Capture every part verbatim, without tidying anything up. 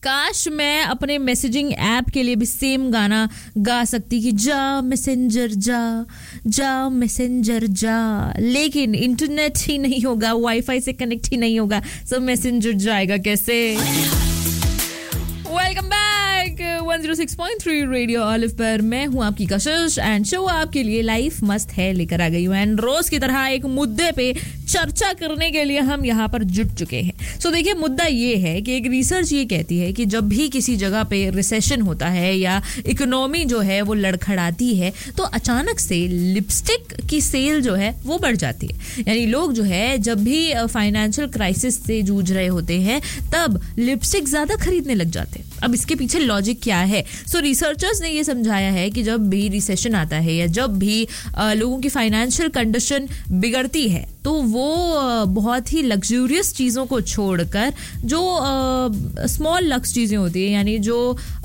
काश मैं अपने मैसेजिंग ऐप के लिए भी सेम गाना गा सकती कि जा मैसेंजर जा जा मैसेंजर जा, लेकिन इंटरनेट ही नहीं होगा, वाईफाई से कनेक्ट ही नहीं होगा, सो मैसेंजर जाएगा कैसे? Welcome back one zero six point three radio olive पर मैं हूं आपकी कशिश एंड शो आपके लिए लाइफ मस्त है लेकर आ गई हूं एंड रोज की तरह एक मुद्दे पे चर्चा करने के लिए हम यहाँ पर जुट चुके हैं. सो so, देखिए मुद्दा ये है कि एक रिसर्च ये कहती है कि जब भी किसी जगह पे रिसेशन होता है या इकोनॉमी जो है वो लड़खड़ाती है तो अचानक से लिपस्टिक की सेल जो है वो बढ़ जाती है. यानी लोग जो है जब भी फाइनेंशियल क्राइसिस से जूझ रहे होते हैं तब लिपस्टिक ज्यादा खरीदने लग जाते हैं. अब इसके पीछे लॉजिक क्या है? सो so, रिसर्चर्स ने ये समझाया है कि जब भी रिसेशन आता है या जब भी आ, लोगों की फाइनेंशियल कंडीशन बिगड़ती है तो वो बहुत ही लग्जूरियस चीज़ों को छोड़कर जो स्मॉल लक्स चीज़ें होती है, यानी जो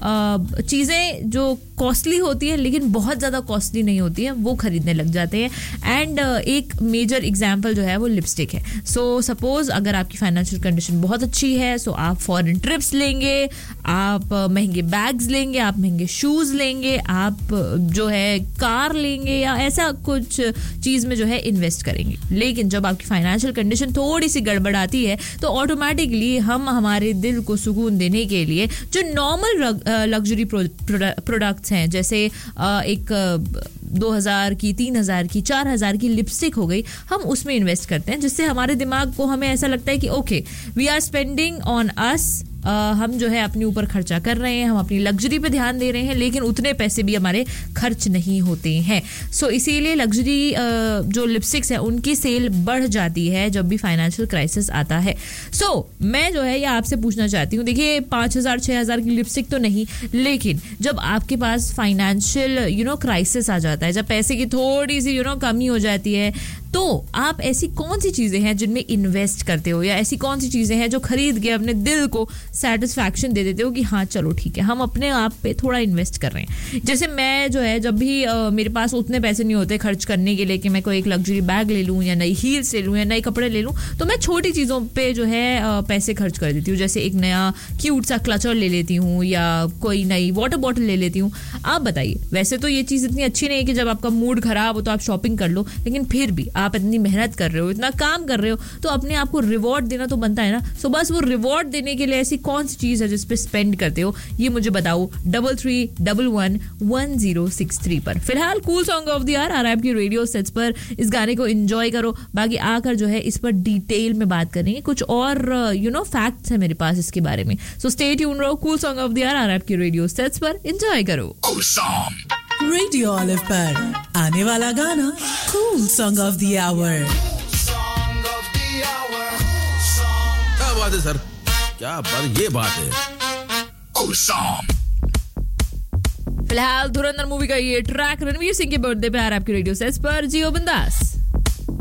चीज़ें जो कॉस्टली होती है लेकिन बहुत ज़्यादा कॉस्टली नहीं होती है, वो खरीदने लग जाते हैं. एंड uh, एक मेजर एग्जांपल जो है वो लिपस्टिक है. सो so, सपोज अगर आपकी फाइनेंशियल कंडीशन बहुत अच्छी है सो so आप फॉरेन ट्रिप्स लेंगे, आप uh, महंगे बैग्स लेंगे, आप महंगे शूज़ लेंगे, आप uh, जो है कार लेंगे या ऐसा कुछ चीज़ में जो है इन्वेस्ट करेंगे. लेकिन जब आपकी फाइनेंशियल कंडीशन थोड़ी सी गड़बड़ाती है तो ऑटोमेटिकली हम हमारे दिल को सुकून देने के लिए जो नॉर्मल लग्जरी प्रोडक्ट्स हैं, जैसे एक दो हज़ार की, तीन हज़ार की, चार हज़ार की लिपस्टिक हो गई, हम उसमें इन्वेस्ट करते हैं, जिससे हमारे दिमाग को हमें ऐसा लगता है कि okay we are spending on us. Uh, हम जो है अपने ऊपर खर्चा कर रहे हैं, हम अपनी लग्जरी पे ध्यान दे रहे हैं, लेकिन उतने पैसे भी हमारे खर्च नहीं होते हैं. सो so, इसीलिए लग्जरी uh, जो लिपस्टिक्स है उनकी सेल बढ़ जाती है जब भी फाइनेंशियल क्राइसिस आता है. सो so, मैं जो है ये आपसे पूछना चाहती हूँ, देखिए पाँच हज़ार छः हज़ार की लिपस्टिक तो नहीं, लेकिन जब आपके पास फाइनेंशियल यू नो क्राइसिस आ जाता है, जब पैसे की थोड़ी सी यू नो कमी हो जाती है, तो आप ऐसी कौन सी चीज़ें हैं जिनमें इन्वेस्ट करते हो, या ऐसी कौन सी चीज़ें हैं जो खरीद के अपने दिल को सेटिस्फैक्शन दे देते हो कि हाँ चलो ठीक है हम अपने आप पे थोड़ा इन्वेस्ट कर रहे हैं? जैसे मैं जो है जब भी uh, मेरे पास उतने पैसे नहीं होते खर्च करने के लिए कि मैं कोई एक लग्जरी बैग ले लूँ या नई हील्स ले लूँ या नए कपड़े ले लूँ, तो मैं छोटी चीज़ों पे जो है uh, पैसे खर्च कर देती हूँ. जैसे एक नया क्यूट सा क्लचर ले लेती हूँ या कोई नई वाटर बॉटल ले लेती हूँ. आप बताइए, वैसे तो ये चीज़ इतनी अच्छी नहीं है कि जब आपका मूड खराब हो तो आप शॉपिंग कर लो, लेकिन फिर भी आप इतनी मेहनत कर रहे हो, इतना काम कर रहे हो, तो अपने आप को रिवॉर्ड देना तो बनता है ना. सो बस वो रिवॉर्ड देने के लिए ऐसी कौन सी चीज है जिस पे स्पेंड करते हो, ये मुझे बताओ double three double one one zero six three पर. फिलहाल cool song of the year आ रहा है आपकी रेडियो सेट्स पर, इस गाने को एंजॉय करो. बाकी आकर जो है इस पर डिटेल में बात करेंगे, कुछ और यू नो फैक्ट्स है मेरे पास इसके बारे में. सो स्टे ट्यून रहो, cool song of the year आ रहा है आपकी रेडियो सेट्स पर, एंजॉय करो. रेडियो ऑलिव पर आने वाला गाना cool song of the our. क्या बात है सर, क्या बात, ये बात है. Cool song. फिलहाल धुरंधर मूवी का ये ट्रैक रणवीर सिंह के बर्थडे पे आ रहा है आपकी रेडियो सेट्स पर. जियो बिंदास.